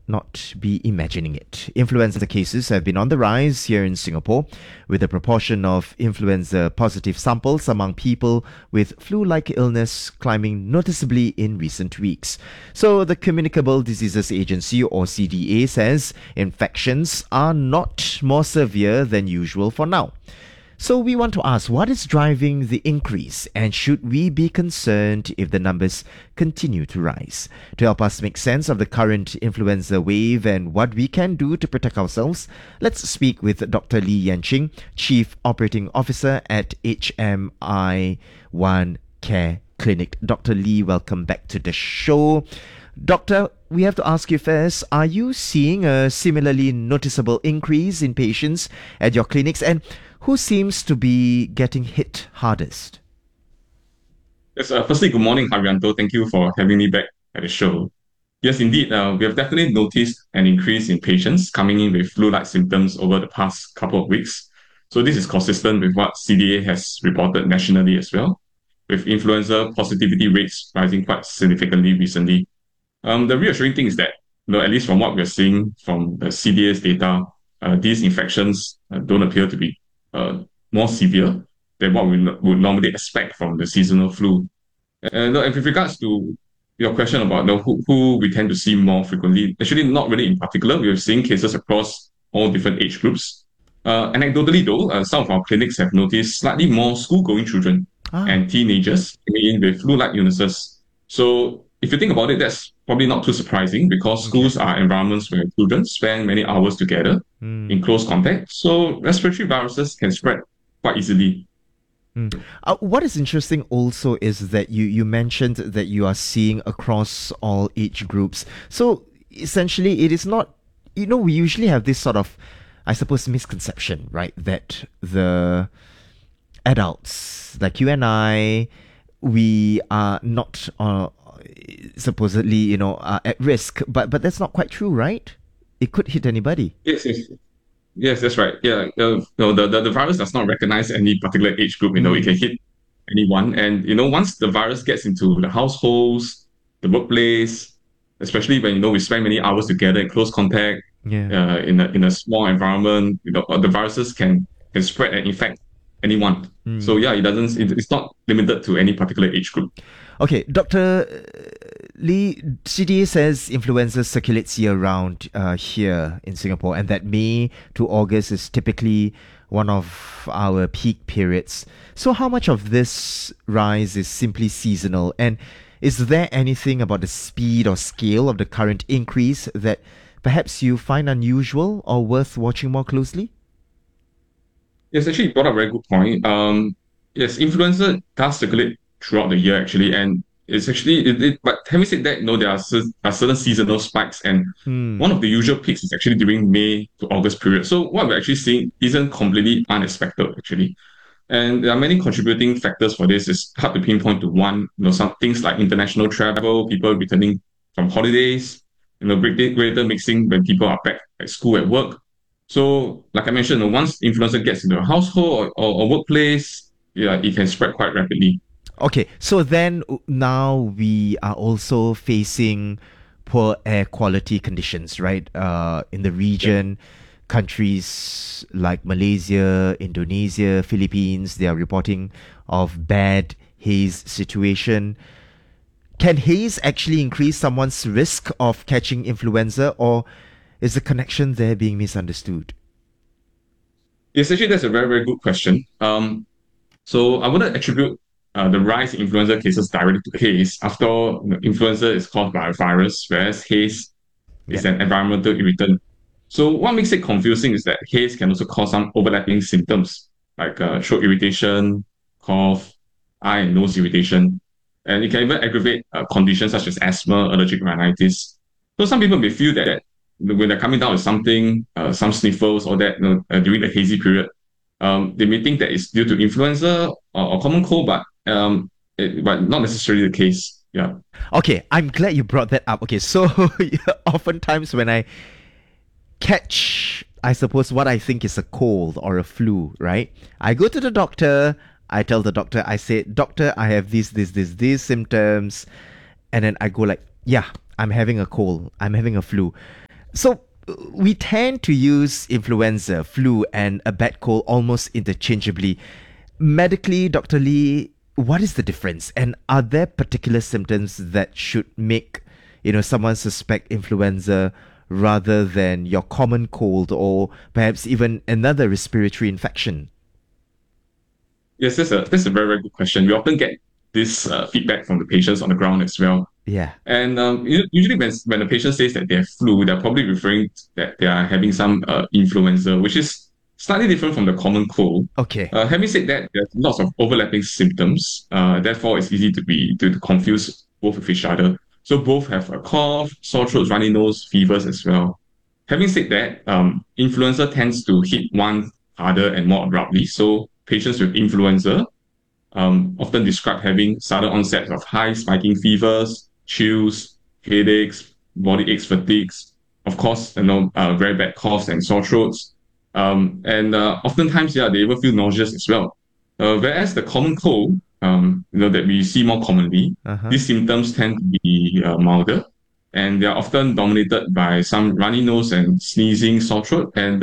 not be imagining it. Influenza cases have been on the rise here in Singapore, with the proportion of influenza positive samples among people with flu-like illness climbing noticeably in recent weeks. So the Communicable Diseases Agency, or CDA, says infections are not more severe than usual for now. So we want to ask, what is driving the increase, and should we be concerned if the numbers continue to rise? To help us make sense of the current influenza wave and what we can do to protect ourselves, let's speak with Dr. Lee Yan Ching, Chief Operating Officer at HMI One Care Clinic. Dr. Lee, welcome back to the show. Doctor, we have to ask you first, are you seeing a similarly noticeable increase in patients at your clinics, and who seems to be getting hit hardest? Yes, firstly, good morning, Haryanto. Thank you for having me back at the show. Yes, indeed, we have definitely noticed an increase in patients coming in with flu-like symptoms over the past couple of weeks. So this is consistent with what CDA has reported nationally as well, with influenza positivity rates rising quite significantly recently. The reassuring thing is that, at least from what we're seeing from the CDA's data, these infections don't appear to be more severe than what we would normally expect from the seasonal flu. And with regards to your question about who we tend to see more frequently, actually not really in particular. We're seeing cases across all different age groups. Anecdotally, though, some of our clinics have noticed slightly more school-going children Ah, and teenagers coming in with flu-like illnesses. So if you think about it, that's probably not too surprising because okay. schools are environments where children spend many hours together in Hmm. close contact. So respiratory viruses can spread quite easily. Mm. What is interesting also is that you mentioned that you are seeing across all age groups. So essentially, it is not, we usually have this sort of, I suppose, misconception, right? That the adults, like you and I, we are not supposedly, at risk. But that's not quite true, right? It could hit anybody. Yes, yes. Yes, that's right. Yeah, no, the virus does not recognize any particular age group. It can Mm, hit anyone. And, once the virus gets into the households, the workplace, especially when, we spend many hours together in close contact, yeah. in a small environment, the viruses can spread and infect anyone. So Mm. yeah, it's not limited to any particular age group. Okay, Dr. Lee, CDA says influenza circulates year round here in Singapore, and that May to August is typically one of our peak periods. So, how much of this rise is simply seasonal? And is there anything about the speed or scale of the current increase that perhaps you find unusual or worth watching more closely? Yes, actually, you brought up a very good point. Yes, influenza does circulate throughout the year, actually, and it's actually but having said that, there are certain seasonal spikes, and Hmm. one of the usual peaks is actually during May to August period. So what we're actually seeing isn't completely unexpected, actually, and there are many contributing factors for this. It's hard to pinpoint to one. Some things like international travel, people returning from holidays, greater mixing when people are back at school at work. So, like I mentioned, once influenza gets into a household or workplace, yeah, it can spread quite rapidly. Okay, so then now we are also facing poor air quality conditions, right? In the Yeah. region, countries like Malaysia, Indonesia, Philippines, they are reporting of bad haze situation. Can haze actually increase someone's risk of catching influenza, or is the connection there being misunderstood? Yes, actually, that's a very, very good question. So I wouldn't attribute the rise in influenza cases directly to haze. After all, influenza is caused by a virus, whereas haze is Yep. an environmental irritant. So what makes it confusing is that haze can also cause some overlapping symptoms like throat irritation, cough, eye and nose irritation, and it can even aggravate conditions such as asthma, allergic rhinitis. So some people may feel that when they're coming down with something, some sniffles or that, during the hazy period, they may think that it's due to influenza or common cold, but not necessarily the case. Yeah. Okay, I'm glad you brought that up. Okay, so oftentimes when I catch, I suppose, what I think is a cold or a flu, right? I go to the doctor, I tell the doctor, I say, Doctor, I have these symptoms. And then I go like, yeah, I'm having a cold, I'm having a flu. So we tend to use influenza, flu, and a bad cold almost interchangeably. Medically, Dr. Lee, what is the difference? And are there particular symptoms that should make, someone suspect influenza rather than your common cold or perhaps even another respiratory infection? Yes, that's a very, very good question. We often get this feedback from the patients on the ground as well. Yeah. And usually when the patient says that they have flu, they're probably referring that they are having some influenza, which is slightly different from the common cold. Okay. Having said that, there's lots of overlapping symptoms. Therefore, it's easy to confuse both with each other. So both have a cough, sore throat, runny nose, fevers as well. Having said that, influenza tends to hit one harder and more abruptly. So patients with influenza often describe having sudden onset of high spiking fevers, chills, headaches, body aches, fatigues, of course, very bad coughs and sore throats. And oftentimes, yeah, they even feel nauseous as well. Whereas the common cold, that we see more commonly, Uh-huh. these symptoms tend to be milder, and they are often dominated by some runny nose and sneezing, sore throat, and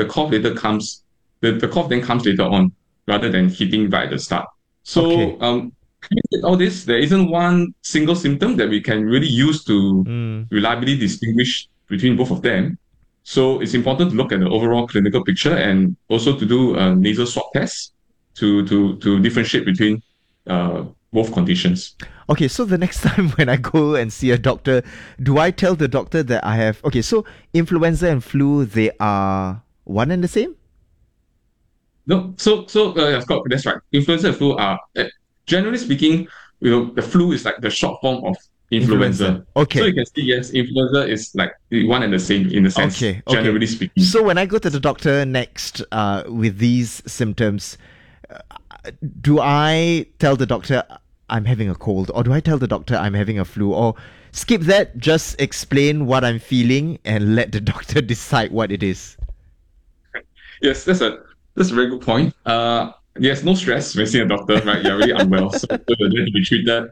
the cough then comes later on, rather than hitting right at the start. Okay. So, with all this, there isn't one single symptom that we can really use to Mm. reliably distinguish between both of them. So it's important to look at the overall clinical picture and also to do a nasal swab test to differentiate between uh, both conditions. Okay, so the next time when I go and see a doctor, do I tell the doctor that I have. Okay, so influenza and flu, they are one and the same? No, yeah, Scott, that's right. Influenza and flu are generally speaking, the flu is like the short form of Influenza. influenza. So you Okay. can see, yes, influenza is like the one and the same in a sense, Okay, okay. generally speaking. So when I go to the doctor next with these symptoms, do I tell the doctor I'm having a cold, or do I tell the doctor I'm having a flu, or skip that, just explain what I'm feeling and let the doctor decide what it is? Yes, that's a very good point. Yes, no stress when seeing a doctor, right? You're really unwell, so you're there to be treated,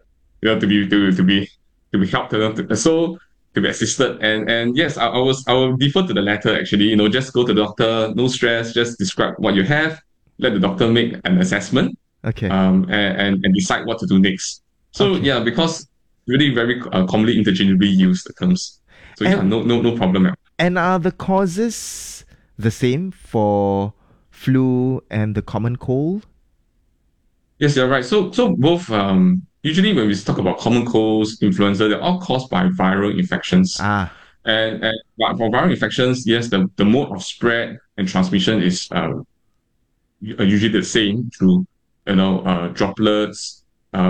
to be helped, to be assisted, and yes, I will defer to the latter actually. Just go to the doctor, no stress, just describe what you have, let the doctor make an assessment, Okay. and decide what to do next. So Okay. yeah, because really very commonly interchangeably used the terms. So yeah, And no problem at all. and are the causes the same for flu and the common cold? Yes, you're right. So both usually when we talk about common colds, influenza, they're all caused by viral infections. Ah, And but for viral infections, yes, the mode of spread and transmission is usually the same through droplets.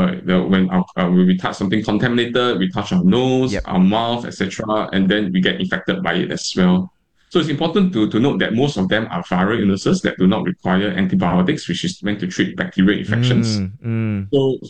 When we touch something contaminated, we touch our nose, yep. our mouth, etc., and then we get infected by it as well. So it's important to note that most of them are viral illnesses that do not require antibiotics, which is meant to treat bacterial infections. Mm, mm.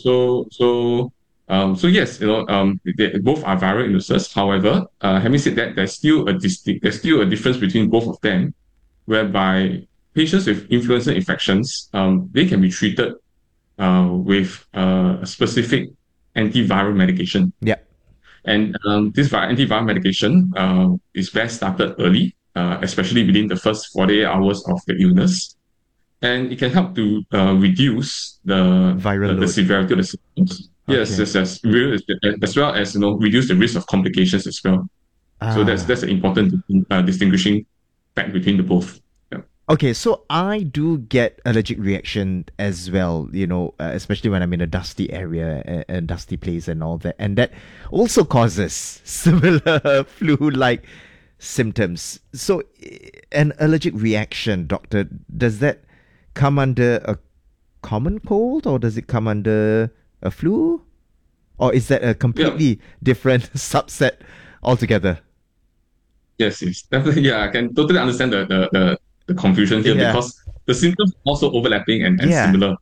So yes, both are viral illnesses. However, having said that, there's still a difference between both of them, whereby patients with influenza infections, they can be treated with a specific antiviral medication. Yep. And this antiviral medication is best started early, especially within the first 48 hours of the illness. And it can help to reduce Viral the load. severity of the symptoms. Yes, Okay. yes, yes. As well as reduce the risk of complications as well. So Ah. that's an important distinguishing fact between the both. Yeah. Okay, so I do get allergic reaction as well, especially when I'm in a dusty area, a dusty place and all that. And that also causes similar flu-like symptoms. So an allergic reaction, doctor, does that come under a common cold or does it come under a flu? Or is that a Yeah. completely different subset altogether? Yes, yes, definitely. Yeah, I can totally understand the confusion here Yeah. because the symptoms are also overlapping and Yeah. similar.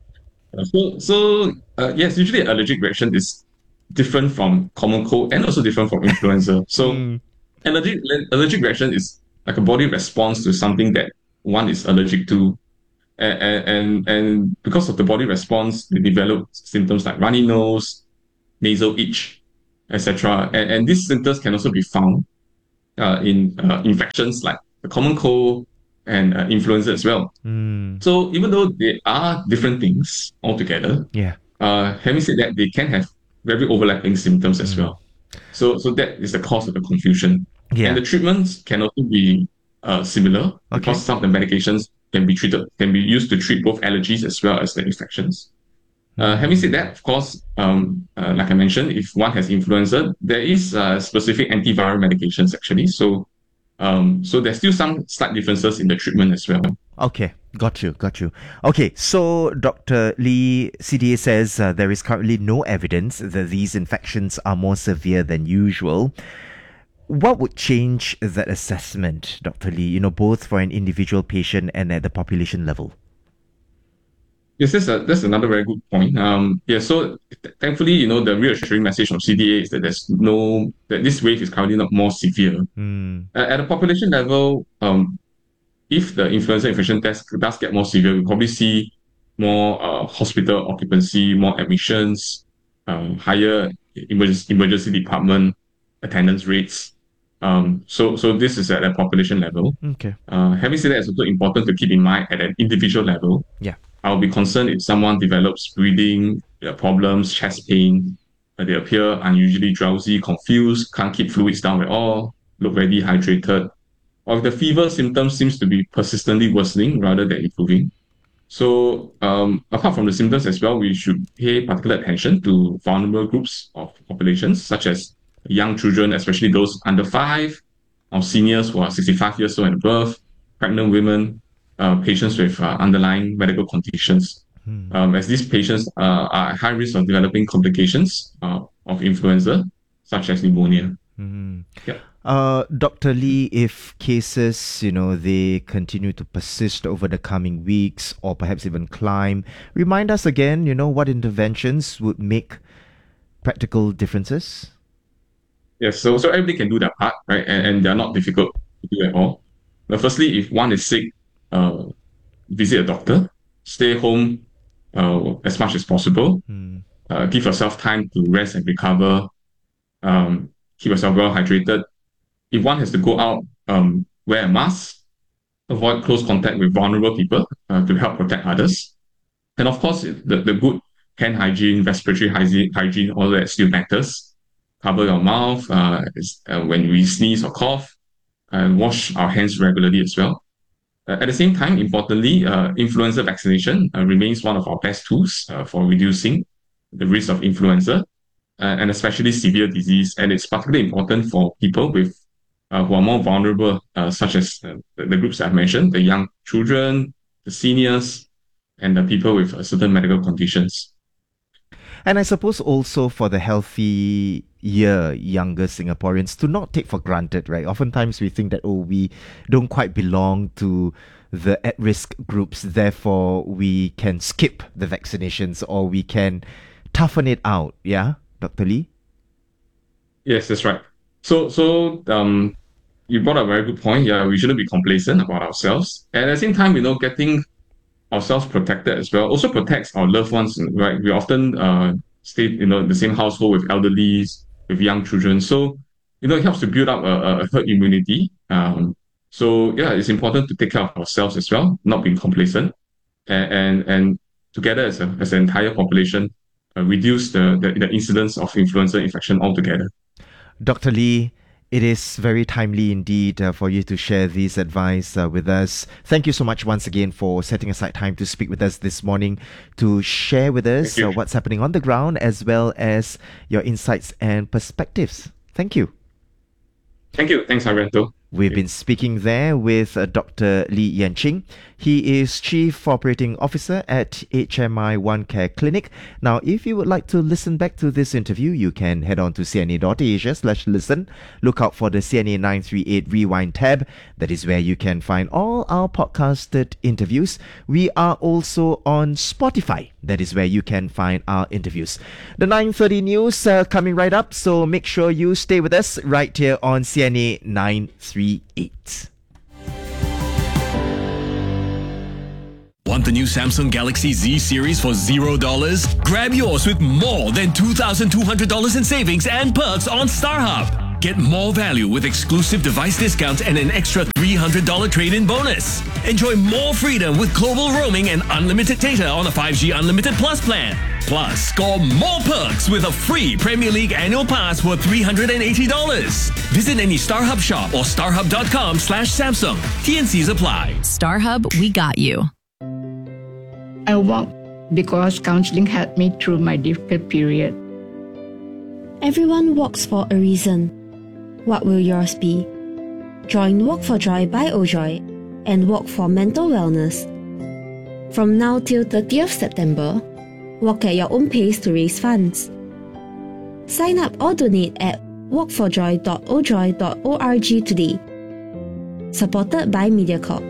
Yes, usually allergic reaction is different from common cold and also different from influenza. So Mm. allergic allergic reaction is like a body response to something that one is allergic to, and because of the body response, they develop symptoms like runny nose, nasal itch, etc. And these symptoms can also be found in infections like the common cold and influenza as well. So even though they are different things altogether, Yeah. having said that, they can have very overlapping symptoms as well. So that is the cause of the confusion. And Yeah. the treatments can also be similar Okay. because some of the medications can be used to treat both allergies as well as the infections. Having said that, of course, like I mentioned, if one has influenza, there is specific antiviral medications actually. So there's still some slight differences in the treatment as well. Okay, got you. Okay, so Dr. Lee, CDA says there is currently no evidence that these infections are more severe than usual. What would change that assessment, Dr. Lee, both for an individual patient and at the population level? Yes, that's another very good point. Yeah, so thankfully, the reassuring message from CDA is that that this wave is currently not more severe. At a population level, if the influenza infection test does get more severe, we'll probably see more hospital occupancy, more admissions, higher emergency department attendance rates. So this is at a population level. Okay. Having said that, it's also important to keep in mind at an individual level. Yeah. I'll be concerned if someone develops breathing problems, chest pain, they appear unusually drowsy, confused, can't keep fluids down at all, look very dehydrated, or if the fever symptoms seems to be persistently worsening rather than improving. So, apart from the symptoms as well, we should pay particular attention to vulnerable groups of populations, such as young children, especially those under 5, or seniors who are 65 years old and above, pregnant women, patients with underlying medical conditions. As these patients are at high risk of developing complications of influenza, such as pneumonia. Yeah. Dr. Lee, if cases, they continue to persist over the coming weeks or perhaps even climb, remind us again, what interventions would make practical differences? Yes, so everybody can do their part, right? And they're not difficult to do at all. But firstly, if one is sick, uh, visit a doctor, stay home as much as possible, give yourself time to rest and recover, keep yourself well hydrated. If one has to go out, wear a mask, avoid close contact with vulnerable people to help protect others. And of course, the good hand hygiene, respiratory hygiene, all that still matters. Cover your mouth when we sneeze or cough, and wash our hands regularly as well. At the same time, importantly, influenza vaccination remains one of our best tools for reducing the risk of influenza and especially severe disease. And it's particularly important for people with who are more vulnerable, such as the groups I've mentioned, the young children, the seniors, and the people with certain medical conditions. And I suppose also for the healthy younger Singaporeans to not take for granted, right? Oftentimes we think that, we don't quite belong to the at-risk groups, therefore we can skip the vaccinations or we can toughen it out. Yeah, Dr. Lee? Yes, that's right. So you brought up a very good point. Yeah, we shouldn't be complacent about ourselves. And at the same time, getting ourselves protected as well also protects our loved ones, right? We often stay in the same household with elderlies, with young children. So, it helps to build up a herd immunity. So yeah, it's important to take care of ourselves as well, not being complacent, and together as an entire population, reduce the incidence of influenza infection altogether. Dr. Lee, it is very timely indeed for you to share this advice with us. Thank you so much once again for setting aside time to speak with us this morning to share with us what's happening on the ground as well as your insights and perspectives. Thank you. Thank you. Thanks, Haryanto. We've been speaking there with Dr. Lee Yan Ching. He is Chief Operating Officer at HMI One Care Clinic. Now, if you would like to listen back to this interview, you can head on to cna.asia/listen. Look out for the CNA 938 Rewind tab. That is where you can find all our podcasted interviews. We are also on Spotify. That is where you can find our interviews. The 9:30 news coming right up, so make sure you stay with us right here on CNA 938. Want the new Samsung Galaxy Z series for $0? Grab yours with more than $2,200 in savings and perks on StarHub. Get more value with exclusive device discounts and an extra $300 trade-in bonus. Enjoy more freedom with global roaming and unlimited data on a 5G Unlimited Plus plan. Plus, score more perks with a free Premier League annual pass worth $380. Visit any StarHub shop or starhub.com/Samsung. T&Cs apply. StarHub, we got you. I walked because counseling helped me through my difficult period. Everyone walks for a reason. What will yours be? Join Walk for Joy by Ojoy and Walk for Mental Wellness. From now till 30th September, walk at your own pace to raise funds. Sign up or donate at walkforjoy.ojoy.org today. Supported by MediaCorp.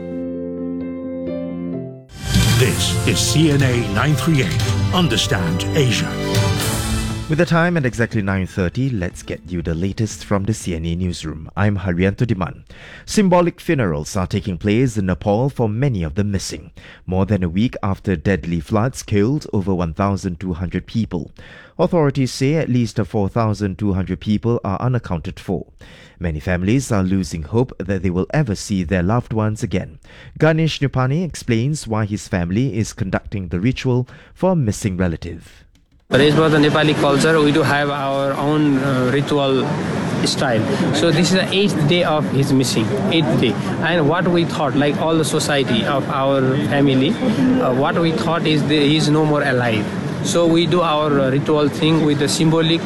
This is CNA 938. Understand Asia. With the time at exactly 9:30, let's get you the latest from the CNA newsroom. I'm Haryanto Diman. Symbolic funerals are taking place in Nepal for many of the missing. More than a week after deadly floods killed over 1,200 people. Authorities say at least 4,200 people are unaccounted for. Many families are losing hope that they will ever see their loved ones again. Ganesh Nupani explains why his family is conducting the ritual for a missing relative. Raised by the Nepali culture, we do have our own ritual style. So this is the 8th day of his missing, 8th day. And what we thought, like all the society of our family, what we thought is he is no more alive. So we do our ritual thing with the symbolic,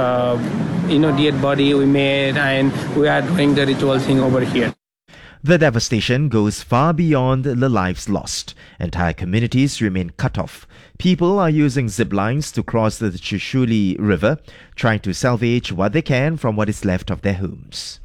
dead body we made, and we are doing the ritual thing over here. The devastation goes far beyond the lives lost. Entire communities remain cut off. People are using zip lines to cross the Trishuli River, trying to salvage what they can from what is left of their homes.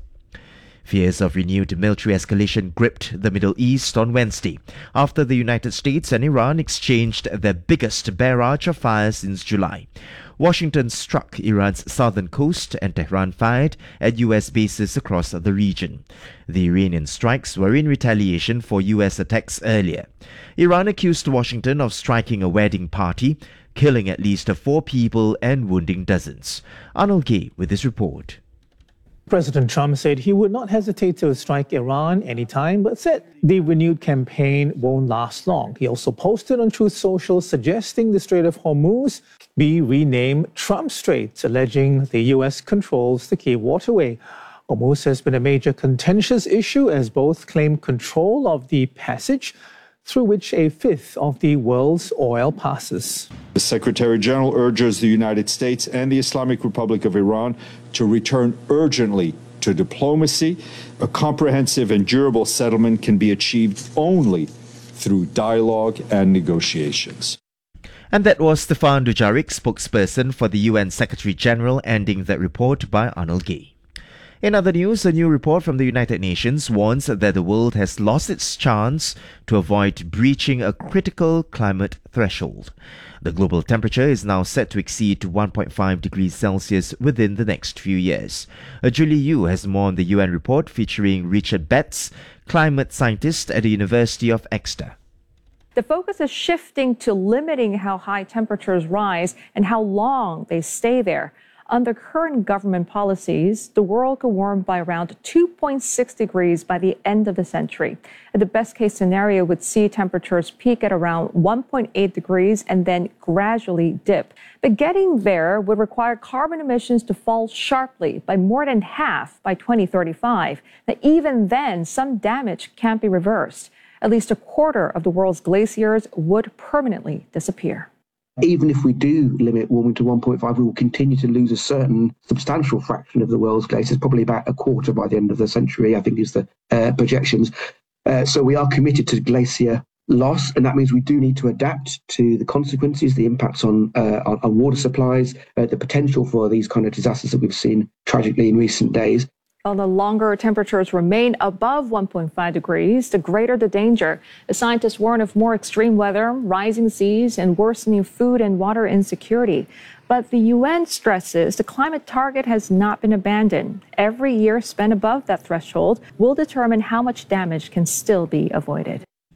Fears of renewed military escalation gripped the Middle East on Wednesday after the United States and Iran exchanged their biggest barrage of fire since July. Washington struck Iran's southern coast and Tehran fired at U.S. bases across the region. The Iranian strikes were in retaliation for U.S. attacks earlier. Iran accused Washington of striking a wedding party, killing at least 4 people and wounding dozens. Arnold Gay with this report. President Trump said he would not hesitate to strike Iran anytime, but said the renewed campaign won't last long. He also posted on Truth Social suggesting the Strait of Hormuz be renamed Trump Strait, alleging the U.S. controls the key waterway. Hormuz has been a major contentious issue as both claim control of the passage through which a fifth of the world's oil passes. The Secretary General urges the United States and the Islamic Republic of Iran to return urgently to diplomacy. A comprehensive and durable settlement can be achieved only through dialogue and negotiations. And that was Stefan Dujarric, spokesperson for the UN Secretary General, ending that report by Arnold Gay. In other news, a new report from the United Nations warns that the world has lost its chance to avoid breaching a critical climate threshold. The global temperature is now set to exceed 1.5 degrees Celsius within the next few years. Julie Yu has more on the UN report featuring Richard Betts, climate scientist at the University of Exeter. The focus is shifting to limiting how high temperatures rise and how long they stay there. Under current government policies, the world could warm by around 2.6 degrees by the end of the century. The best-case scenario would see temperatures peak at around 1.8 degrees and then gradually dip. But getting there would require carbon emissions to fall sharply by more than half by 2035. Now, even then, some damage can't be reversed. At least a quarter of the world's glaciers would permanently disappear. Even if we do limit warming to 1.5, we will continue to lose a certain substantial fraction of the world's glaciers, probably about a quarter by the end of the century, I think is the projections. So we are committed to glacier loss, and that means we do need to adapt to the consequences, the impacts on water supplies, the potential for these kind of disasters that we've seen tragically in recent days. While the longer temperatures remain above 1.5 degrees, the greater the danger. The scientists warn of more extreme weather, rising seas, and worsening food and water insecurity. But the UN stresses the climate target has not been abandoned. Every year spent above that threshold will determine how much damage can still be avoided.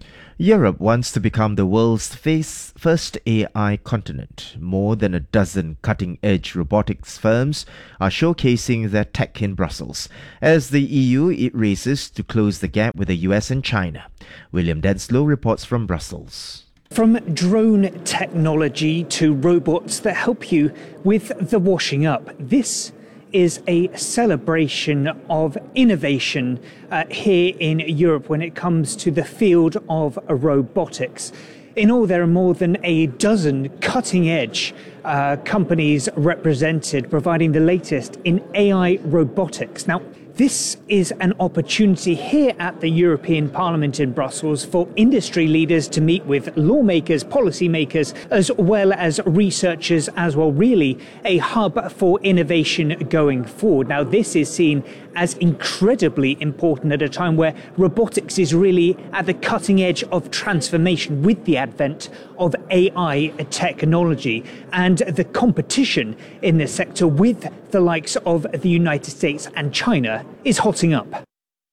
Europe wants to become the world's first AI continent. More than a dozen cutting-edge robotics firms are showcasing their tech in Brussels. As the EU, it races to close the gap with the US and China. William Denslow reports from Brussels. From drone technology to robots that help you with the washing up, this is a celebration of innovation here in Europe when it comes to the field of robotics. In all, there are more than a dozen cutting-edge companies represented, providing the latest in AI robotics. Now, this is an opportunity here at the European Parliament in Brussels for industry leaders to meet with lawmakers, policymakers, as well as researchers as well. Really a hub for innovation going forward. Now, this is seen as incredibly important at a time where robotics is really at the cutting edge of transformation with the advent of AI technology, and the competition in this sector with the likes of the United States and China is hotting up.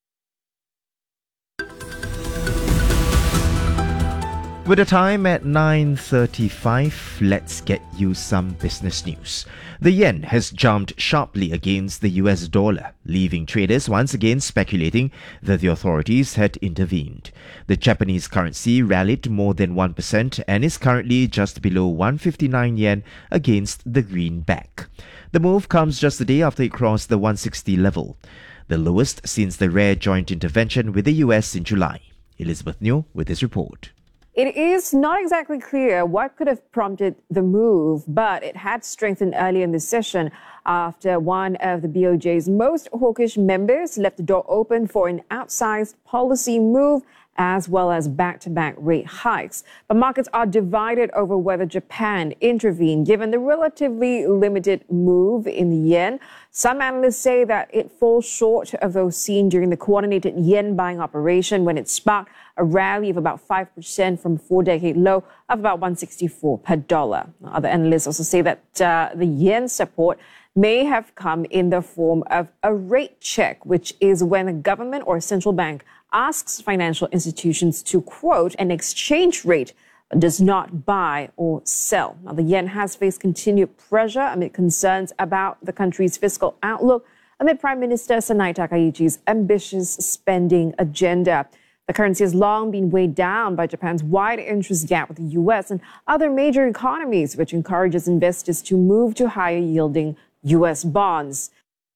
With the time at 9:35, let's get you some business news. The yen has jumped sharply against the US dollar, leaving traders once again speculating that the authorities had intervened. The Japanese currency rallied more than 1% and is currently just below 159 yen against the greenback. The move comes just a day after it crossed the 160 level, the lowest since the rare joint intervention with the US in July. Elizabeth Neo with this report. It is not exactly clear what could have prompted the move, but it had strengthened early in the session after one of the BOJ's most hawkish members left the door open for an outsized policy move as well as back-to-back rate hikes. But markets are divided over whether Japan intervened, given the relatively limited move in the yen. Some analysts say that it falls short of those seen during the coordinated yen buying operation when it sparked a rally of about 5% from four-decade low of about 164 per dollar. Other analysts also say that the yen support may have come in the form of a rate check, which is when a government or a central bank asks financial institutions to quote an exchange rate but does not buy or sell. Now, the yen has faced continued pressure amid concerns about the country's fiscal outlook amid Prime Minister Sanai Takaichi's ambitious spending agenda. The currency has long been weighed down by Japan's wide interest gap with the US and other major economies, which encourages investors to move to higher yielding US bonds.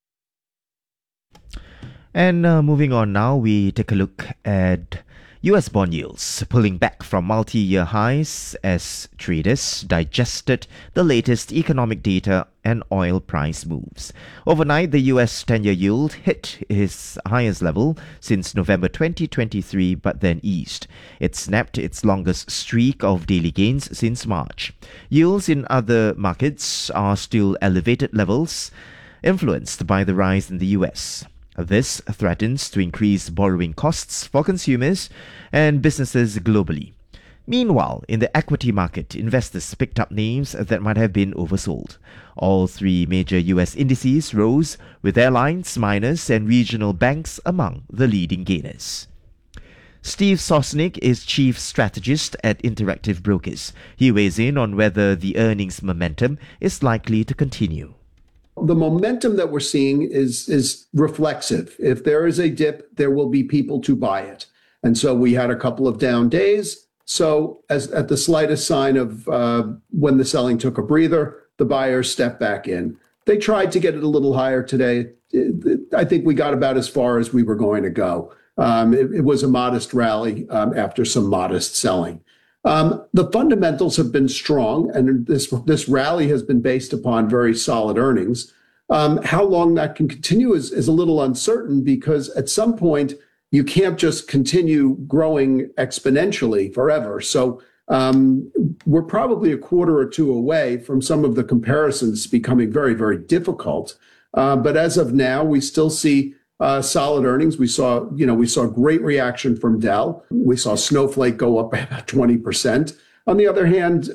And moving on now, we take a look at US bond yields pulling back from multi-year highs as traders digested the latest economic data and oil price moves. Overnight, the US 10-year yield hit its highest level since November 2023, but then eased. It snapped its longest streak of daily gains since March. Yields in other markets are still elevated levels, influenced by the rise in the US. This threatens to increase borrowing costs for consumers and businesses globally. Meanwhile, in the equity market, investors picked up names that might have been oversold. All three major US indices rose, with airlines, miners, and regional banks among the leading gainers. Steve Sosnick is chief strategist at Interactive Brokers. He weighs in on whether the earnings momentum is likely to continue. The momentum that we're seeing is reflexive. If there is a dip, there will be people to buy it. And so we had a couple of down days. So as at the slightest sign of when the selling took a breather, the buyers stepped back in. They tried to get it a little higher today. I think we got about as far as we were going to go. It was a modest rally after some modest selling. The fundamentals have been strong, and this rally has been based upon very solid earnings. How long that can continue is a little uncertain, because at some point you can't just continue growing exponentially forever. So we're probably a quarter or two away from some of the comparisons becoming very, very difficult. But as of now, we still see solid earnings. We saw great reaction from Dell. We saw Snowflake go up by about 20%. On the other hand,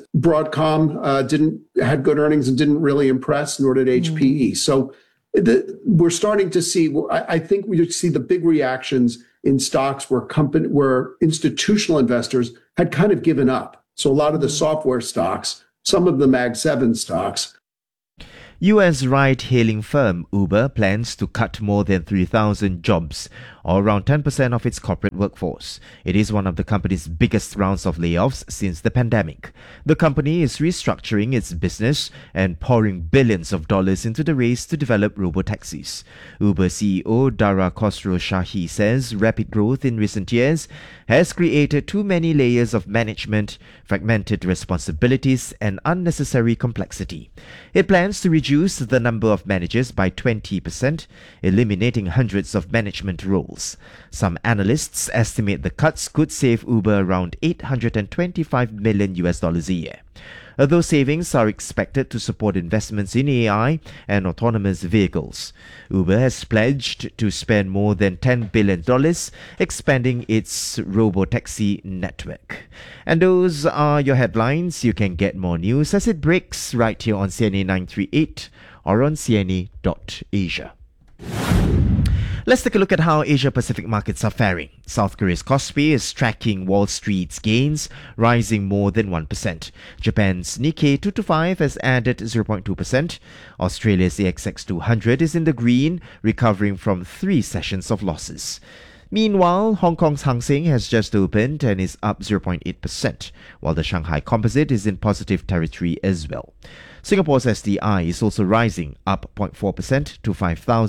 Broadcom had good earnings and didn't really impress, nor did HPE. So we're starting to see, I think we see the big reactions in stocks where institutional investors had kind of given up. So a lot of the software stocks, some of the Mag 7 stocks. U.S. ride-hailing firm Uber plans to cut more than 3,000 jobs, or around 10% of its corporate workforce. It is one of the company's biggest rounds of layoffs since the pandemic. The company is restructuring its business and pouring billions of dollars into the race to develop robotaxis. Uber CEO Dara Khosrowshahi says rapid growth in recent years has created too many layers of management, fragmented responsibilities, and unnecessary complexity. It plans to reduce the number of managers by 20%, eliminating hundreds of management roles. Some analysts estimate the cuts could save Uber around $825 million a year. Those savings are expected to support investments in AI and autonomous vehicles. Uber has pledged to spend more than $10 billion expanding its robotaxi network. And those are your headlines. You can get more news as it breaks right here on CNA 938 or on CNA.Asia. Let's take a look at how Asia-Pacific markets are faring. South Korea's Kospi is tracking Wall Street's gains, rising more than 1%. Japan's Nikkei 225 has added 0.2%. Australia's ASX 200 is in the green, recovering from 3 sessions of losses. Meanwhile, Hong Kong's Hang Seng has just opened and is up 0.8%, while the Shanghai Composite is in positive territory as well. Singapore's SDI is also rising, up 0.4% to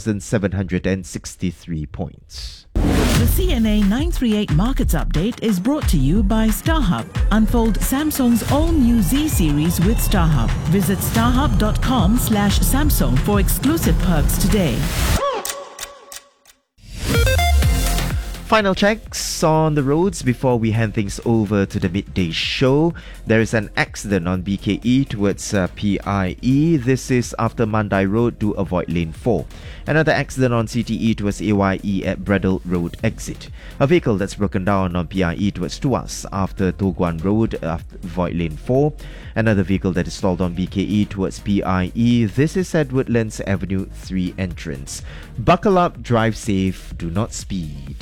5,763 points. The CNA 938 Markets Update is brought to you by StarHub. Unfold Samsung's all-new Z series with StarHub. Visit starhub.com/Samsung for exclusive perks today. Final checks on the roads before we hand things over to the midday show. There is an accident on BKE towards PIE. This is after Mandai Road. Do avoid lane 4. Another accident on CTE towards AYE at Bredel Road exit. A vehicle that's broken down on PIE towards Tuas after Toguan Road. Avoid lane 4. Another vehicle that is stalled on BKE towards PIE. This is at Woodlands Avenue 3 entrance. Buckle up, drive safe, do not speed.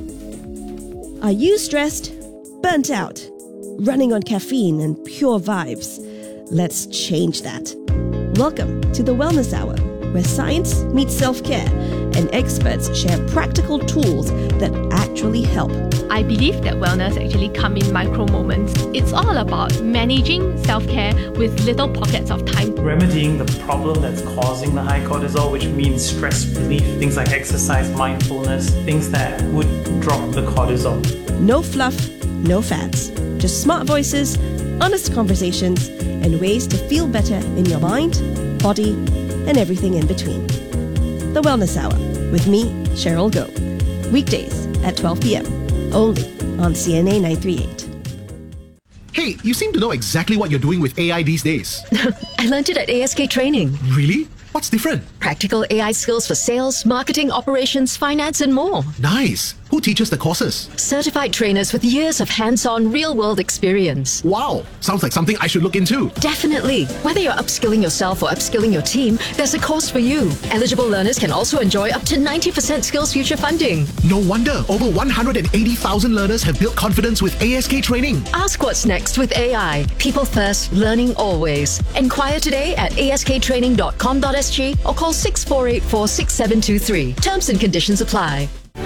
Are you stressed? Burnt out? Running on caffeine and pure vibes? Let's change that. Welcome to the Wellness Hour, where science meets self-care and experts share practical tools that actually help. I believe that wellness actually comes in micro moments. It's all about managing self-care with little pockets of time. Remedying the problem that's causing the high cortisol, which means stress relief, things like exercise, mindfulness, things that would drop the cortisol. No fluff, no fads. Just smart voices, honest conversations, and ways to feel better in your mind, body, and everything in between. The Wellness Hour with me, Cheryl Goh. Weekdays at 12 p.m. only on CNA 938. Hey, you seem to know exactly what you're doing with AI these days. I learned it at ASK Training. Really? What's different? Practical AI skills for sales, marketing, operations, finance, and more. Nice. Who teaches the courses? Certified trainers with years of hands-on, real-world experience. Wow. Sounds like something I should look into. Definitely. Whether you're upskilling yourself or upskilling your team, there's a course for you. Eligible learners can also enjoy up to 90% Skills Future funding. No wonder over 180,000 learners have built confidence with ASK Training. Ask what's next with AI. People first, learning always. Enquire today at asktraining.com.sg or call 6484-6723. Terms and conditions apply.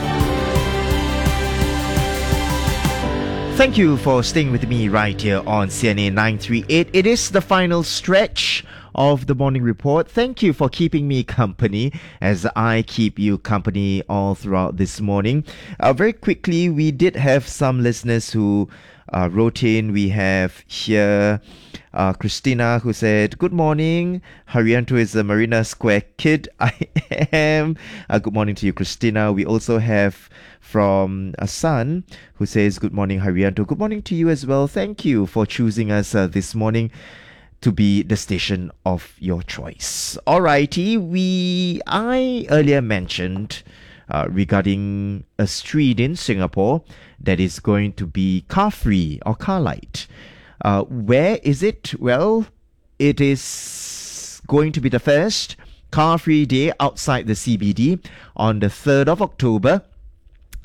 Thank you for staying with me right here on CNA 938. It is the final stretch of the morning report. Thank you for keeping me company as I keep you company all throughout this morning. Very quickly, we did have some listeners who wrote in. We have here Christina, who said, "Good morning. Haryanto is a Marina Square kid. I am." Good morning to you, Christina. We also have from a son who says, "Good morning, Haryanto." Good morning to you as well. Thank you for choosing us this morning to be the station of your choice. Alrighty, I earlier mentioned regarding a street in Singapore that is going to be car-free or car-light. Where is it? Well, it is going to be the first car-free day outside the CBD on the 3rd of October.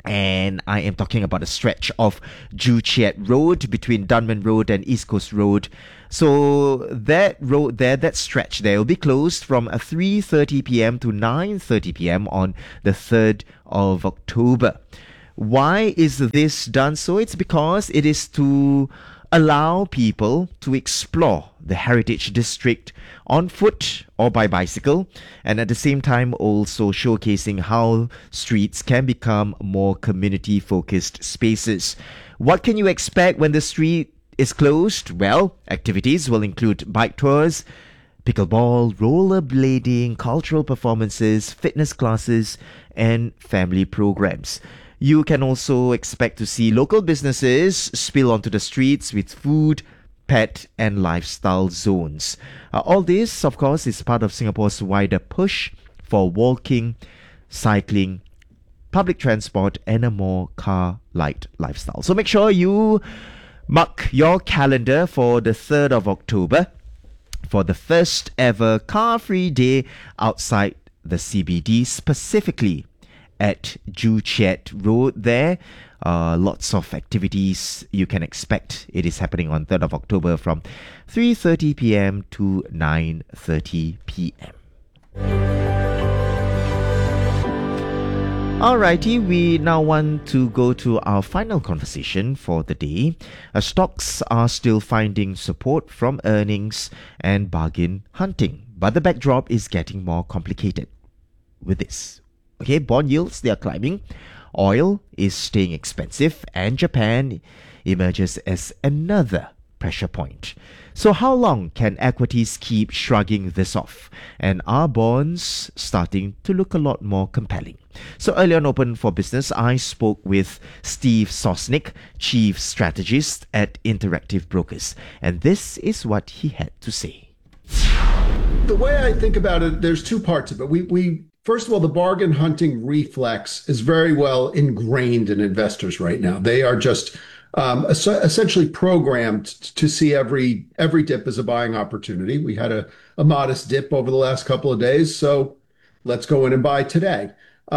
And I am talking about a stretch of Joo Chiat Road between Dunman Road and East Coast Road. So that road there, that stretch there, will be closed from 3:30 p.m. to 9:30 p.m. on the 3rd of October. Why is this done so? It's because it is to allow people to explore the Heritage District on foot or by bicycle, and at the same time also showcasing how streets can become more community-focused spaces. What can you expect when the street is closed? Well, activities will include bike tours, pickleball, rollerblading, cultural performances, fitness classes, and family programs. You can also expect to see local businesses spill onto the streets with food, pet and lifestyle zones. All this, of course, is part of Singapore's wider push for walking, cycling, public transport and a more car-light lifestyle. So make sure you mark your calendar for the 3rd of October for the first ever car-free day outside the CBD, specifically at Joo Chiat Road there. Lots of activities you can expect. It is happening on 3rd of October from 3:30 p.m. to 9:30 p.m. Alrighty, we now want to go to our final conversation for the day. Stocks are still finding support from earnings and bargain hunting, but the backdrop is getting more complicated with this. Okay, bond yields, they are climbing. Oil is staying expensive, and Japan emerges as another pressure point. So how long can equities keep shrugging this off? And are bonds starting to look a lot more compelling? So earlier on Open for Business, I spoke with Steve Sosnick, Chief Strategist at Interactive Brokers. And this is what he had to say. The way I think about it, there's two parts of it. We first of all, the bargain hunting reflex is very well ingrained in investors right now. They are just essentially programmed to see every dip as a buying opportunity. We had a modest dip over the last couple of days, so let's go in and buy today.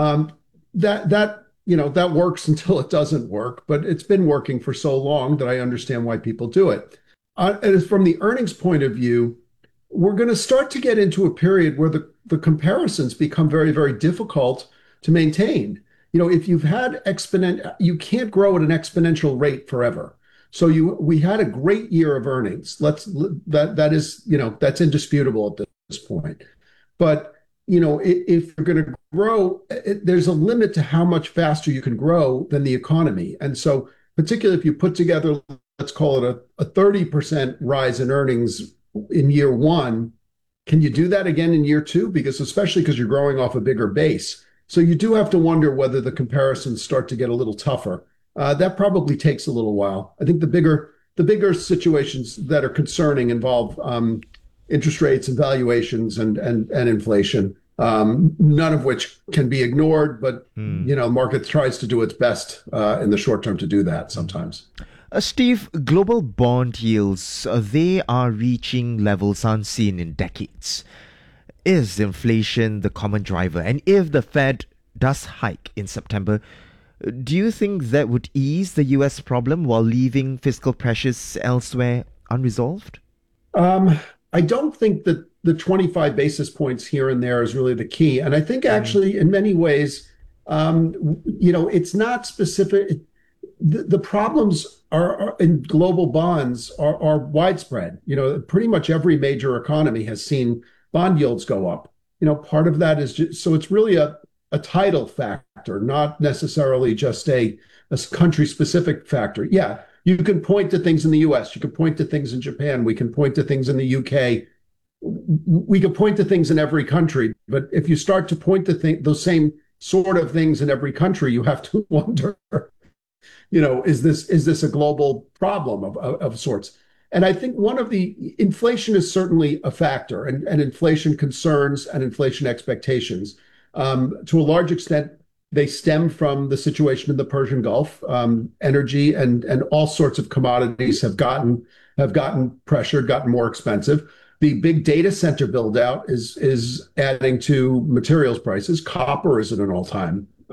That works until it doesn't work, but it's been working for so long that I understand why people do it. And from the earnings point of view, we're going to start to get into a period where the comparisons become very, very difficult to maintain. If you've had you can't grow at an exponential rate forever. So we had a great year of earnings. That's indisputable at this point. But if you're going to grow, there's a limit to how much faster you can grow than the economy. And so, particularly if you put together, let's call it a 30% rise in earnings in year one, can you do that again in year two? Especially because you're growing off a bigger base. So you do have to wonder whether the comparisons start to get a little tougher. That probably takes a little while. I think the bigger situations that are concerning involve interest rates and valuations and inflation, none of which can be ignored, but market tries to do its best in the short term to do that sometimes. Steve, global bond yields, they are reaching levels unseen in decades. Is inflation the common driver? And if the Fed does hike in September, do you think that would ease the US problem while leaving fiscal pressures elsewhere unresolved? I don't think that the 25 basis points here and there is really the key. And I think actually in many ways, it's not specific. The problems are in global bonds are widespread. Pretty much every major economy has seen bond yields go up. Part of that is so it's really a tidal factor, not necessarily just a country-specific factor. Yeah, you can point to things in the US, you can point to things in Japan, we can point to things in the UK, we can point to things in every country. But if you start to point to those same sort of things in every country, you have to wonder, is this a global problem of sorts? And I think inflation is certainly a factor, and inflation concerns and inflation expectations. To a large extent, they stem from the situation in the Persian Gulf. Energy and all sorts of commodities have gotten pressured, gotten more expensive. The big data center build out is adding to materials prices. Copper is at an all-time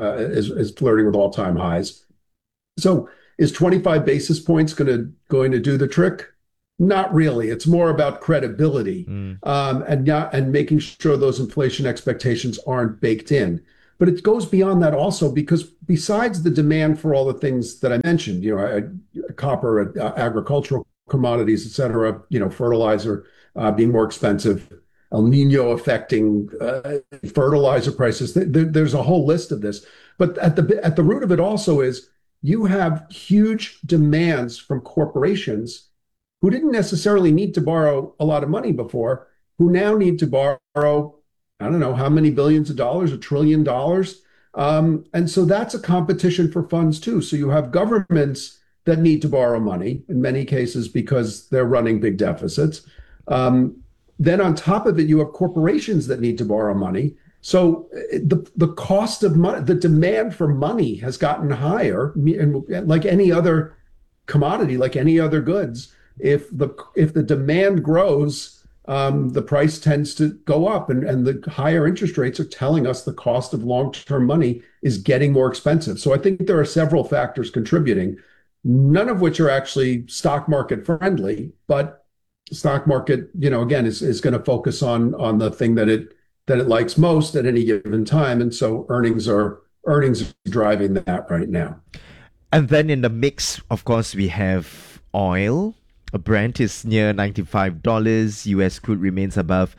is flirting with all-time highs. So is 25 basis points going to do the trick? Not really. It's more about credibility and making sure those inflation expectations aren't baked in. But it goes beyond that also, because besides the demand for all the things that I mentioned, copper, agricultural commodities, et cetera, fertilizer being more expensive, El Nino affecting fertilizer prices. There's a whole list of this. But at the root of it also is you have huge demands from corporations who didn't necessarily need to borrow a lot of money before, who now need to borrow, I don't know how many billions of dollars, $1 trillion. And so that's a competition for funds too. So you have governments that need to borrow money in many cases because they're running big deficits. Then on top of it, you have corporations that need to borrow money. So the cost of money, the demand for money has gotten higher. And like any other commodity, like any other goods, if the demand grows, the price tends to go up, and the higher interest rates are telling us the cost of long-term money is getting more expensive. So I think there are several factors contributing, none of which are actually stock market friendly, but the stock market, again, is going to focus on the thing that it likes most at any given time. And so earnings are driving that right now. And then in the mix, of course, we have oil. Brent is near $95. US crude remains above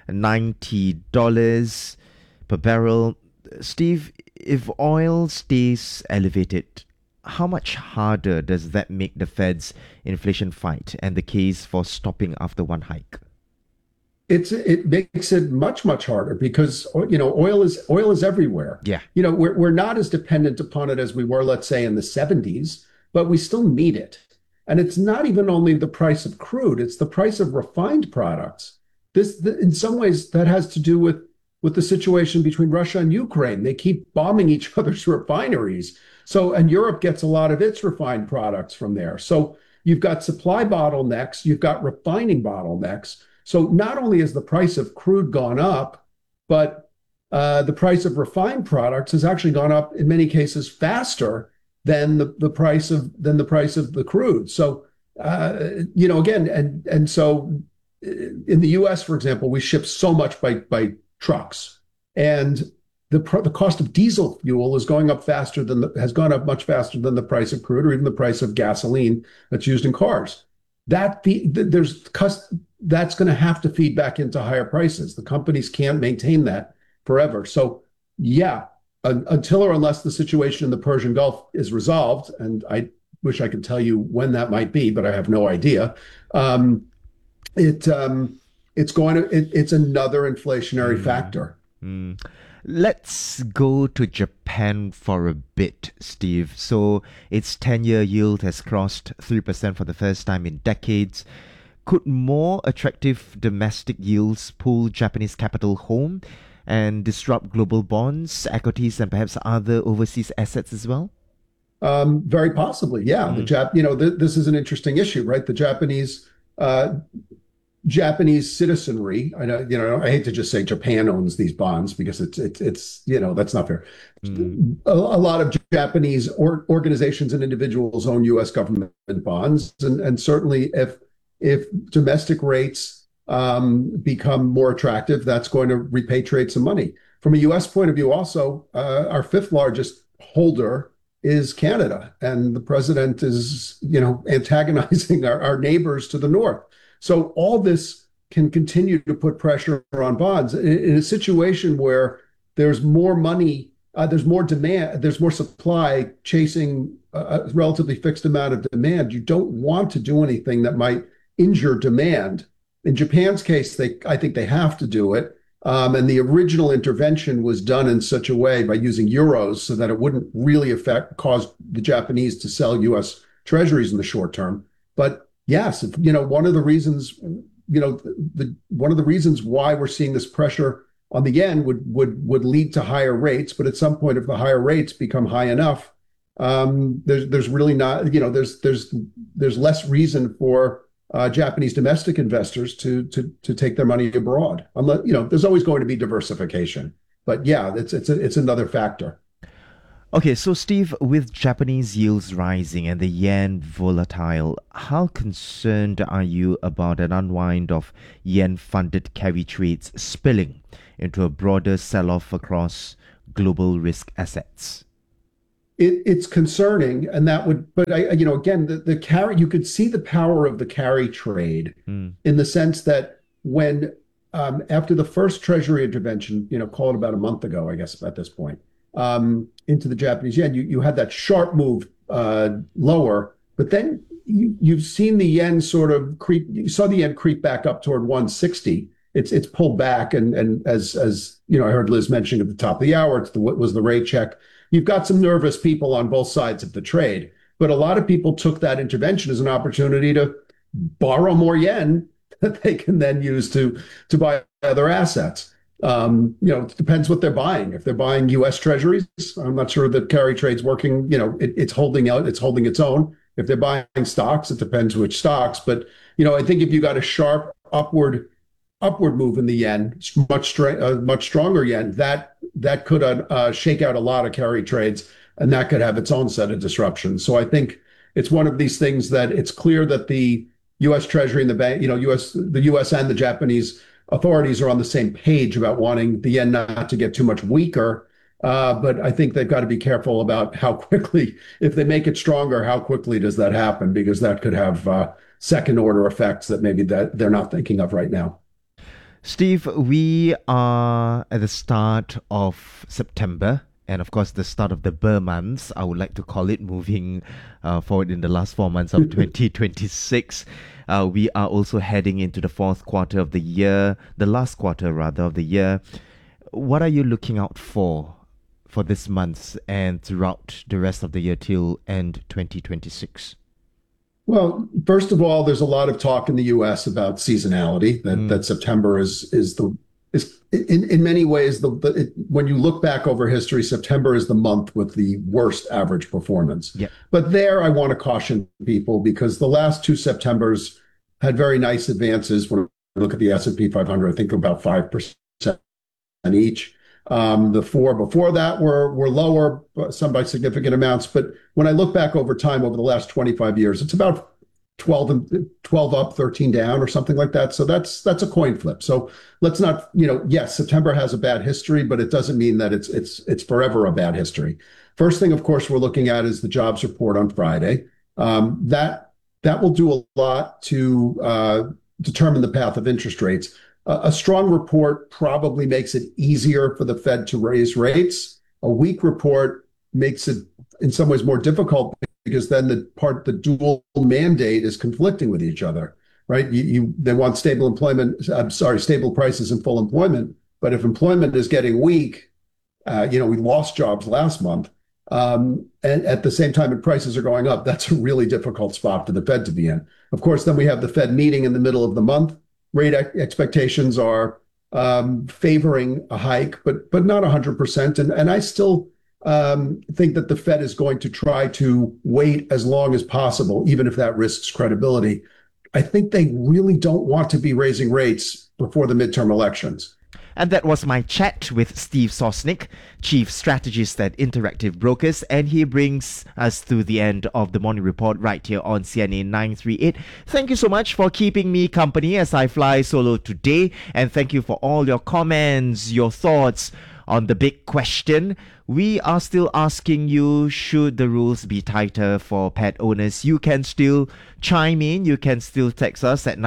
$90 per barrel. Steve, if oil stays elevated, how much harder does that make the Fed's inflation fight and the case for stopping after one hike? It makes it much, much harder because, oil is everywhere. Yeah. We're not as dependent upon it as we were, let's say, in the 70s, but we still need it. And it's not even only the price of crude, it's the price of refined products. In some ways, that has to do with the situation between Russia and Ukraine. They keep bombing each other's refineries. And Europe gets a lot of its refined products from there. So you've got supply bottlenecks, you've got refining bottlenecks. So not only has the price of crude gone up, but the price of refined products has actually gone up in many cases faster than the price of the crude. So again, and so in the U.S., for example, we ship so much by trucks, and the cost of diesel fuel is going up has gone up much faster than the price of crude or even the price of gasoline that's used in cars. That's going to have to feed back into higher prices. The companies can't maintain that forever. So yeah. Until or unless the situation in the Persian Gulf is resolved, and I wish I could tell you when that might be, but I have no idea. It's another inflationary factor. Let's go to Japan for a bit, Steve. So its 10-year yield has crossed 3% for the first time in decades. Could more attractive domestic yields pull Japanese capital home and disrupt global bonds, equities, and perhaps other overseas assets as well? Very possibly, yeah. This is an interesting issue, right? The Japanese citizenry. I know, I hate to just say Japan owns these bonds because it's that's not fair. A lot of Japanese organizations and individuals own U.S. government bonds, and certainly if domestic rates become more attractive, that's going to repatriate some money. From a U.S. point of view, also, our fifth largest holder is Canada, and the president is, antagonizing our neighbors to the north. So all this can continue to put pressure on bonds in a situation where there's more money, there's more demand, there's more supply chasing a relatively fixed amount of demand. You don't want to do anything that might injure demand. In Japan's case, I think they have to do it. And the original intervention was done in such a way by using euros so that it wouldn't really cause the Japanese to sell U.S. treasuries in the short term. But yes, one of the reasons, one of the reasons why we're seeing this pressure on the yen would lead to higher rates. But at some point, if the higher rates become high enough, there's really not, there's less reason for Japanese domestic investors to take their money abroad. Unless, there's always going to be diversification, but yeah, it's another factor. Okay, so Steve, with Japanese yields rising and the yen volatile, how concerned are you about an unwind of yen-funded carry trades spilling into a broader sell-off across global risk assets? It's concerning, and that would, but again, the carry, you could see the power of the carry trade in the sense that when after the first Treasury intervention, call it about a month ago, I guess at this point, into the Japanese yen, you had that sharp move lower, but then you've seen the yen sort of creep. You saw the yen creep back up toward 160. It's pulled back, and as I heard Liz mentioning at the top of the hour, what was the rate check. You've got some nervous people on both sides of the trade, but a lot of people took that intervention as an opportunity to borrow more yen that they can then use to buy other assets. It depends what they're buying. If they're buying U.S. Treasuries, I'm not sure that carry trade's working. It's holding its own. If they're buying stocks, it depends which stocks. But I think if you got a sharp upward move in the yen, much stronger yen, that could shake out a lot of carry trades, and that could have its own set of disruptions. So I think it's one of these things that it's clear that the U.S. Treasury and the bank, the U.S. and the Japanese authorities are on the same page about wanting the yen not to get too much weaker. But I think they've got to be careful about how quickly, if they make it stronger, how quickly does that happen? Because that could have second order effects that maybe that they're not thinking of right now. Steve, we are at the start of September, and of course the start of the Burr months, I would like to call it, moving forward in the last 4 months of 2026. We are also heading into the fourth quarter of the year, the last quarter rather of the year. What are you looking out for this month and throughout the rest of the year till end 2026? Well, first of all, there's a lot of talk in the U.S. about seasonality. That September is in many ways when you look back over history, September is the month with the worst average performance. Yeah. But there, I want to caution people because the last two Septembers had very nice advances. When I look at the S&P 500, I think about 5% each. The four before that were lower, some by significant amounts. But when I look back over time, over the last 25 years, it's about 12 up, 13 down, or something like that. So that's a coin flip. So let's not, yes, September has a bad history, but it doesn't mean that it's forever a bad history. First thing, of course, we're looking at is the jobs report on Friday. That will do a lot to determine the path of interest rates. A strong report probably makes it easier for the Fed to raise rates. A weak report makes it in some ways more difficult because then the dual mandate is conflicting with each other, right? They want stable prices and full employment. But if employment is getting weak, we lost jobs last month. And at the same time, prices are going up. That's a really difficult spot for the Fed to be in. Of course, then we have the Fed meeting in the middle of the month. Rate expectations are favoring a hike, but not 100%. And I still think that the Fed is going to try to wait as long as possible, even if that risks credibility. I think they really don't want to be raising rates before the midterm elections. And that was my chat with Steve Sosnick, Chief Strategist at Interactive Brokers, and he brings us to the end of the morning report right here on CNA 938. Thank you so much for keeping me company as I fly solo today, and thank you for all your comments, your thoughts on the big question. We are still asking you, should the rules be tighter for pet owners? You can still chime in, you can still text us at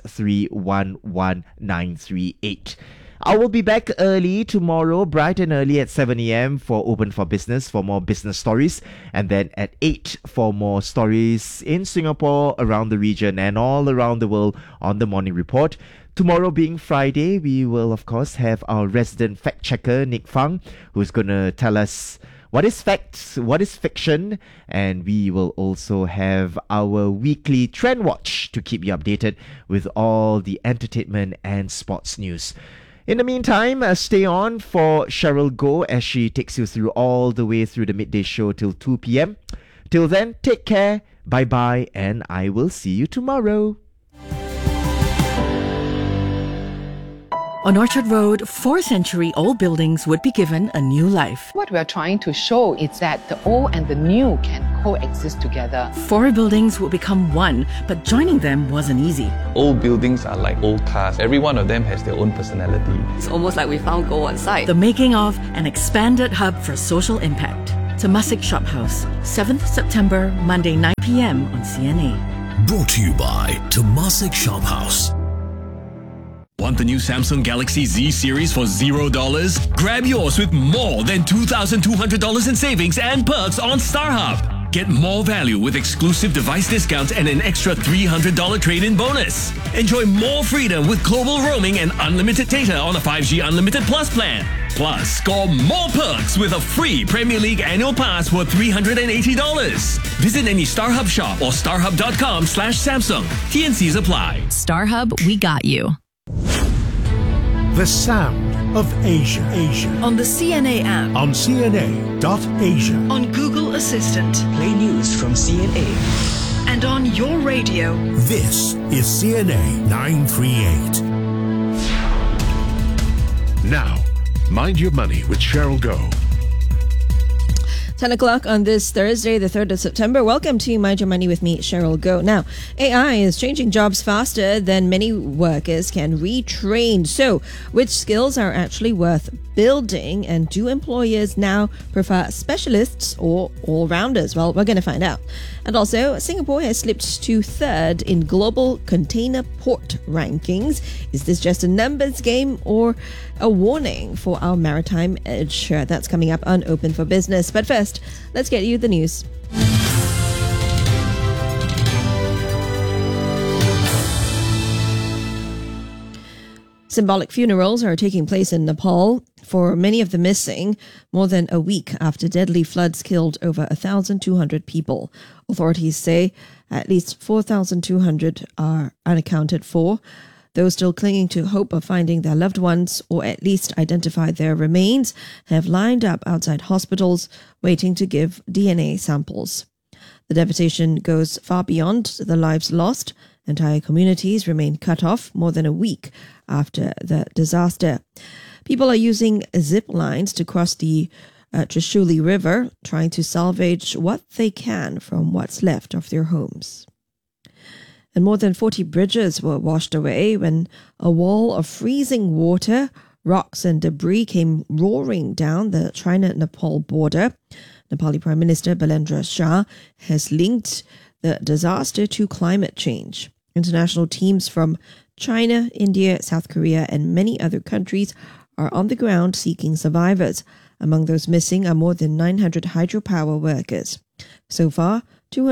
963-11938. I will be back early tomorrow, bright and early at 7 a.m. for Open for Business for more business stories, and then at 8 for more stories in Singapore, around the region, and all around the world on the Morning Report. Tomorrow being Friday, we will of course have our resident fact checker, Nick Fang, who's going to tell us what is fact, what is fiction, and we will also have our weekly Trend Watch to keep you updated with all the entertainment and sports news. In the meantime, stay on for Cheryl Goh as she takes you through all the way through the midday show till 2 p.m. Till then, take care, bye-bye, and I will see you tomorrow. On Orchard Road, 4-century-old buildings would be given a new life. What we are trying to show is that the old and the new can coexist together. 4 buildings would become one, but joining them wasn't easy. Old buildings are like old cars. Every one of them has their own personality. It's almost like we found gold on site. The making of an expanded hub for social impact. Temasek Shophouse, 7th September, Monday 9 p.m. on CNA. Brought to you by Temasek Shophouse. Want the new Samsung Galaxy Z series for $0? Grab yours with more than $2,200 in savings and perks on StarHub. Get more value with exclusive device discounts and an extra $300 trade-in bonus. Enjoy more freedom with global roaming and unlimited data on a 5G Unlimited Plus plan. Plus, score more perks with a free Premier League annual pass worth $380. Visit any StarHub shop or starhub.com/Samsung. TNCs apply. StarHub, we got you. The sound of Asia. On the CNA app. On CNA.Asia. On Google Assistant. Play news from CNA. And on your radio. This is CNA 938. Now, Mind Your Money with Cheryl Goh. 10 o'clock on this Thursday, the 3rd of September. Welcome to Mind Your Money with me, Cheryl Goh. Now, AI is changing jobs faster than many workers can retrain. So, which skills are actually worth building, and do employers now prefer specialists or all-rounders? Well, we're going to find out. And also, Singapore has slipped to 3rd in global container port rankings. Is this just a numbers game or a warning for our maritime edge? That's coming up on Open for Business. But first, let's get you the news. Symbolic funerals are taking place in Nepal for many of the missing, more than a week after deadly floods killed over 1,200 people. Authorities say at least 4,200 are unaccounted for. Those still clinging to hope of finding their loved ones, or at least identify their remains, have lined up outside hospitals waiting to give DNA samples. The devastation goes far beyond the lives lost. Entire communities remain cut off more than a week after the disaster. People are using zip lines to cross the Trishuli River, trying to salvage what they can from what's left of their homes. And more than 40 bridges were washed away when a wall of freezing water, rocks and debris came roaring down the China-Nepal border. Nepali Prime Minister Balendra Shah has linked the disaster to climate change. International teams from China, India, South Korea, and many other countries are on the ground seeking survivors. Among those missing are more than 900 hydropower workers. So far,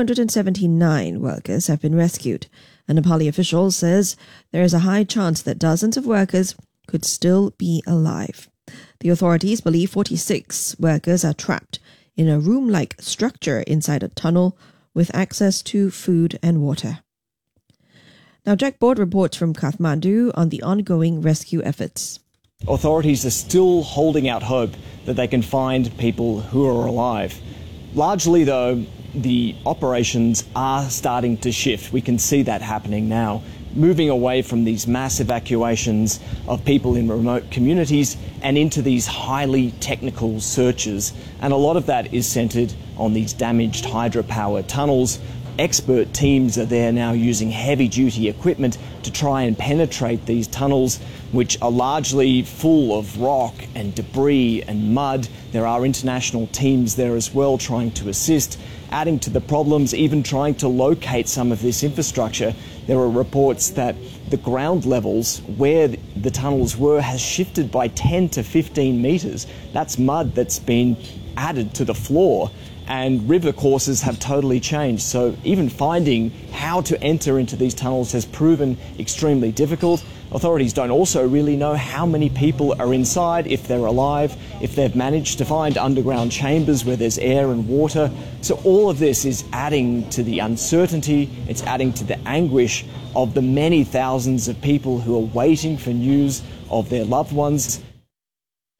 279 workers have been rescued. A Nepali official says there is a high chance that dozens of workers could still be alive. The authorities believe 46 workers are trapped in a room-like structure inside a tunnel with access to food and water. Now, Jack Board reports from Kathmandu on the ongoing rescue efforts. Authorities are still holding out hope that they can find people who are alive. Largely, though, the operations are starting to shift. We can see that happening now, moving away from these mass evacuations of people in remote communities and into these highly technical searches. And a lot of that is centred on these damaged hydropower tunnels. Expert teams are there now using heavy-duty equipment to try and penetrate these tunnels, which are largely full of rock and debris and mud. There are international teams there as well trying to assist. Adding to the problems, even trying to locate some of this infrastructure, there are reports that the ground levels where the tunnels were has shifted by 10 to 15 metres. That's mud that's been added to the floor, and river courses have totally changed. So even finding how to enter into these tunnels has proven extremely difficult. Authorities don't also really know how many people are inside, if they're alive, if they've managed to find underground chambers where there's air and water. So all of this is adding to the uncertainty, it's adding to the anguish of the many thousands of people who are waiting for news of their loved ones.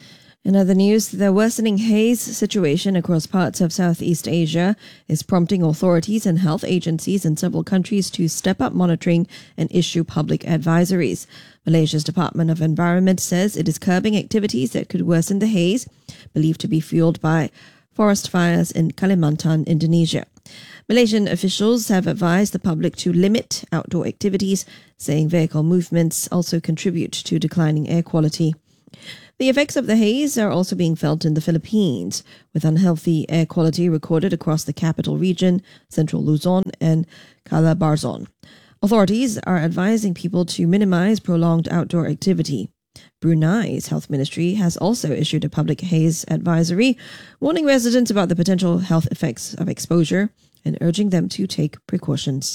In other news, the worsening haze situation across parts of Southeast Asia is prompting authorities and health agencies in several countries to step up monitoring and issue public advisories. Malaysia's Department of Environment says it is curbing activities that could worsen the haze, believed to be fueled by forest fires in Kalimantan, Indonesia. Malaysian officials have advised the public to limit outdoor activities, saying vehicle movements also contribute to declining air quality. The effects of the haze are also being felt in the Philippines, with unhealthy air quality recorded across the capital region, central Luzon, and Calabarzon. Authorities are advising people to minimize prolonged outdoor activity. Brunei's health ministry has also issued a public haze advisory, warning residents about the potential health effects of exposure and urging them to take precautions.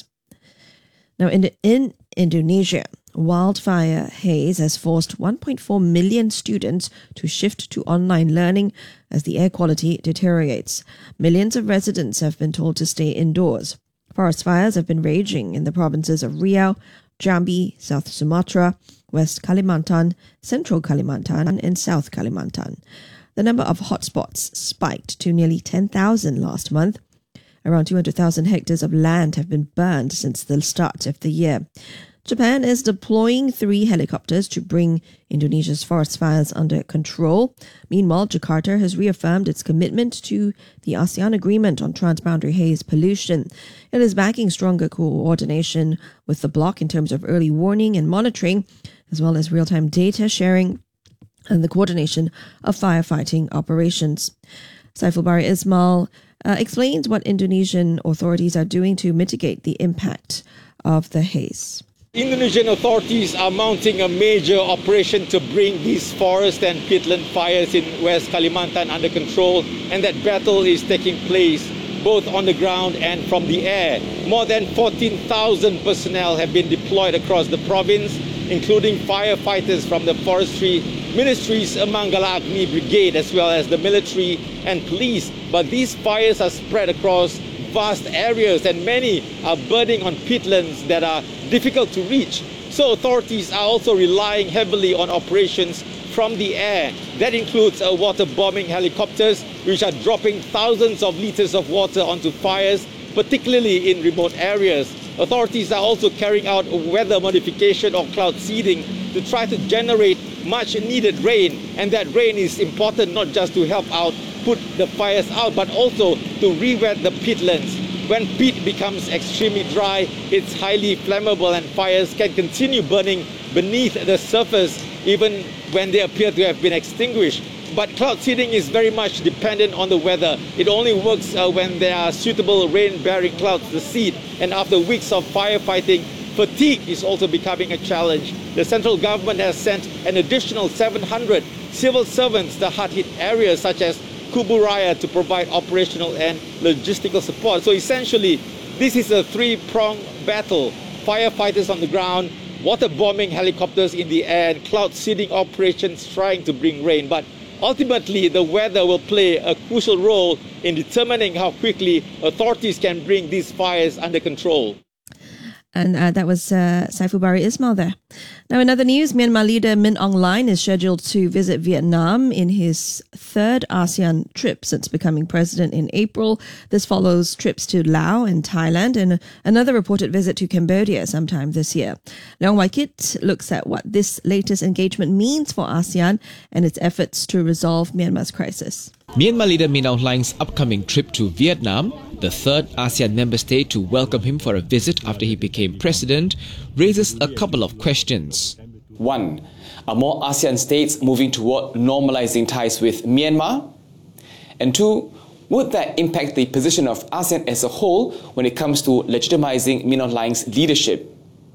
Now, in Indonesia, wildfire haze has forced 1.4 million students to shift to online learning as the air quality deteriorates. Millions of residents have been told to stay indoors. Forest fires have been raging in the provinces of Riau, Jambi, South Sumatra, West Kalimantan, Central Kalimantan, and South Kalimantan. The number of hotspots spiked to nearly 10,000 last month. Around 200,000 hectares of land have been burned since the start of the year. Japan is deploying 3 helicopters to bring Indonesia's forest fires under control. Meanwhile, Jakarta has reaffirmed its commitment to the ASEAN Agreement on Transboundary Haze Pollution. It is backing stronger coordination with the bloc in terms of early warning and monitoring, as well as real-time data sharing and the coordination of firefighting operations. Saiful Bari Ismail explains what Indonesian authorities are doing to mitigate the impact of the haze. Indonesian authorities are mounting a major operation to bring these forest and peatland fires in West Kalimantan under control, and that battle is taking place both on the ground and from the air. More than 14,000 personnel have been deployed across the province, including firefighters from the forestry ministries, Manggala Agni Brigade, as well as the military and police. But these fires are spread across vast areas, and many are burning on peatlands that are difficult to reach. So authorities are also relying heavily on operations from the air. That includes water bombing helicopters, which are dropping thousands of liters of water onto fires, particularly in remote areas. Authorities are also carrying out weather modification or cloud seeding to try to generate much needed rain. And that rain is important not just to help out put the fires out, but also to re-wet the peatlands. When peat becomes extremely dry, it's highly flammable, and fires can continue burning beneath the surface even when they appear to have been extinguished. But cloud seeding is very much dependent on the weather. It only works when there are suitable rain-bearing clouds to seed. And after weeks of firefighting, fatigue is also becoming a challenge. The central government has sent an additional 700 civil servants to hard-hit areas such as Kubu Raya to provide operational and logistical support. So essentially, this is a three-pronged battle. Firefighters on the ground, water bombing helicopters in the air, and cloud seeding operations trying to bring rain. But ultimately, the weather will play a crucial role in determining how quickly authorities can bring these fires under control. And that was Saiful Bari Ismail there. Now, in other news, Myanmar leader Min Aung Hlaing is scheduled to visit Vietnam in his third ASEAN trip since becoming president in April. This follows trips to Laos and Thailand and another reported visit to Cambodia sometime this year. Leong Wai Kit looks at what this latest engagement means for ASEAN and its efforts to resolve Myanmar's crisis. Myanmar leader Min Aung Hlaing's upcoming trip to Vietnam, the third ASEAN member state to welcome him for a visit after he became president, raises a couple of questions. 1. Are more ASEAN states moving toward normalizing ties with Myanmar? And 2. Would that impact the position of ASEAN as a whole when it comes to legitimizing Min Aung Hlaing's leadership?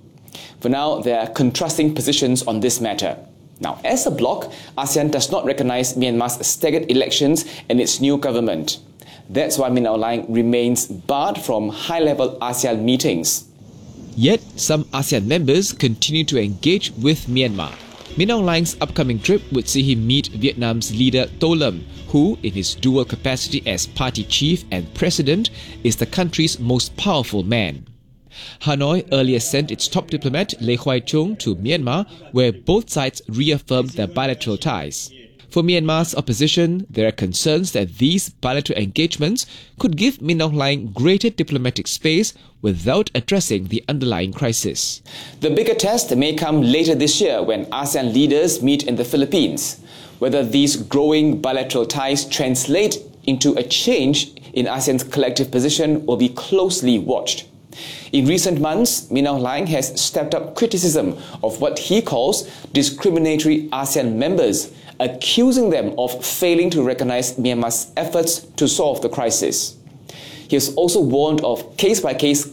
For now, there are contrasting positions on this matter. Now, as a bloc, ASEAN does not recognize Myanmar's staggered elections and its new government. That's why Min Aung Hlaing remains barred from high-level ASEAN meetings. Yet, some ASEAN members continue to engage with Myanmar. Min Aung Hlaing's upcoming trip would see him meet Vietnam's leader To Lâm, who, in his dual capacity as party chief and president, is the country's most powerful man. Hanoi earlier sent its top diplomat Lê Hoài Trung to Myanmar, where both sides reaffirmed their bilateral ties. For Myanmar's opposition, there are concerns that these bilateral engagements could give Min Aung Hlaing greater diplomatic space without addressing the underlying crisis. The bigger test may come later this year when ASEAN leaders meet in the Philippines. Whether these growing bilateral ties translate into a change in ASEAN's collective position will be closely watched. In recent months, Min Aung Hlaing has stepped up criticism of what he calls discriminatory ASEAN members, accusing them of failing to recognize Myanmar's efforts to solve the crisis. He has also warned of case-by-case